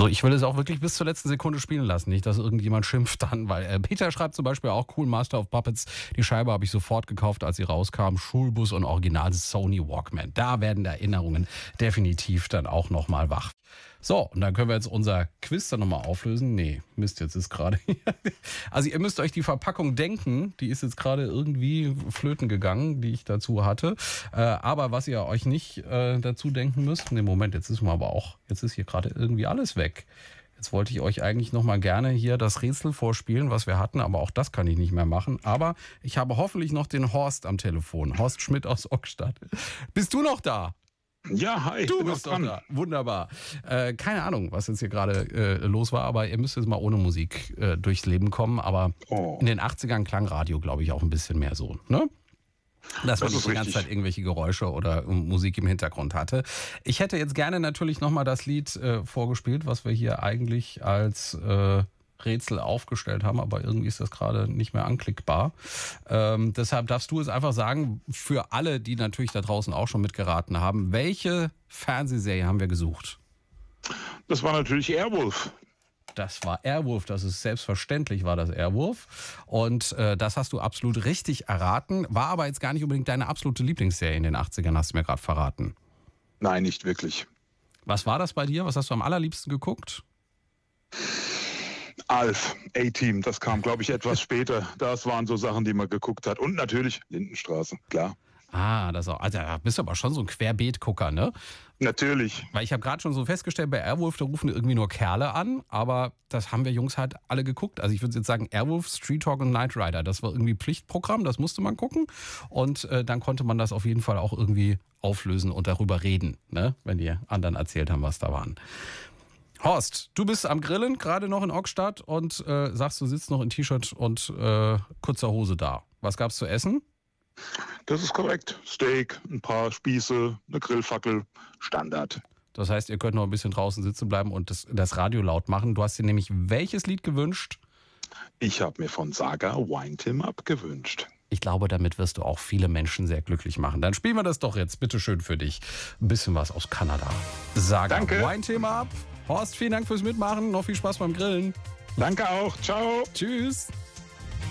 So, ich will es auch wirklich bis zur letzten Sekunde spielen lassen. Nicht, dass irgendjemand schimpft dann, weil Peter schreibt zum Beispiel auch cool, Master of Puppets. Die Scheibe habe ich sofort gekauft, als sie rauskam. Schulbus und Original Sony Walkman. Da werden Erinnerungen definitiv dann auch nochmal wach. So, und dann können wir jetzt unser Quiz dann nochmal auflösen. Nee, Mist, jetzt ist gerade... Also ihr müsst euch die Verpackung denken. Die ist jetzt gerade irgendwie flöten gegangen, die ich dazu hatte. Aber was ihr euch nicht dazu denken müsst... Nee, Moment, jetzt ist hier gerade irgendwie alles weg. Jetzt wollte ich euch eigentlich nochmal gerne hier das Rätsel vorspielen, was wir hatten. Aber auch das kann ich nicht mehr machen. Aber ich habe hoffentlich noch den Horst am Telefon. Horst Schmidt aus Ockstadt. Bist du noch da? Ja, hi, Du bist doch da. Wunderbar. Keine Ahnung, was jetzt hier gerade los war, aber ihr müsst jetzt mal ohne Musik durchs Leben kommen. Aber in den 80ern klang Radio, glaube ich, auch ein bisschen mehr so, ne? Dass man nicht die ganze Zeit irgendwelche Geräusche oder Musik im Hintergrund hatte. Ich hätte jetzt gerne natürlich nochmal das Lied vorgespielt, was wir hier eigentlich als Rätsel aufgestellt haben, aber irgendwie ist das gerade nicht mehr anklickbar. Deshalb darfst du es einfach sagen, für alle, die natürlich da draußen auch schon mitgeraten haben, welche Fernsehserie haben wir gesucht? Das war natürlich Airwolf. Das war Airwolf, das ist selbstverständlich, war das Airwolf. Und das hast du absolut richtig erraten, war aber jetzt gar nicht unbedingt deine absolute Lieblingsserie in den 80ern, hast du mir gerade verraten. Nein, nicht wirklich. Was war das bei dir? Was hast du am allerliebsten geguckt? Alf, A-Team, das kam, glaube ich, etwas später. Das waren so Sachen, die man geguckt hat. Und natürlich Lindenstraße, klar. Ah, das auch. Also da bist du aber schon so ein Querbeet-Gucker, ne? Natürlich. Weil ich habe gerade schon so festgestellt, bei Airwolf, da rufen irgendwie nur Kerle an, aber das haben wir Jungs halt alle geguckt. Also ich würde jetzt sagen, Airwolf, Street Talk und Knight Rider, das war irgendwie Pflichtprogramm, das musste man gucken. Und dann konnte man das auf jeden Fall auch irgendwie auflösen und darüber reden, ne? Wenn die anderen erzählt haben, was da waren. Horst, du bist am Grillen, gerade noch in Ockstadt und sagst, du sitzt noch in T-Shirt und kurzer Hose da. Was gab's zu essen? Das ist korrekt. Steak, ein paar Spieße, eine Grillfackel, Standard. Das heißt, ihr könnt noch ein bisschen draußen sitzen bleiben und das Radio laut machen. Du hast dir nämlich welches Lied gewünscht? Ich habe mir von Saga Wind Him Up gewünscht. Ich glaube, damit wirst du auch viele Menschen sehr glücklich machen. Dann spielen wir das doch jetzt, bitteschön für dich. Ein bisschen was aus Kanada. Saga Wind Him Up. Horst, vielen Dank fürs Mitmachen. Noch viel Spaß beim Grillen. Danke auch. Ciao. Tschüss.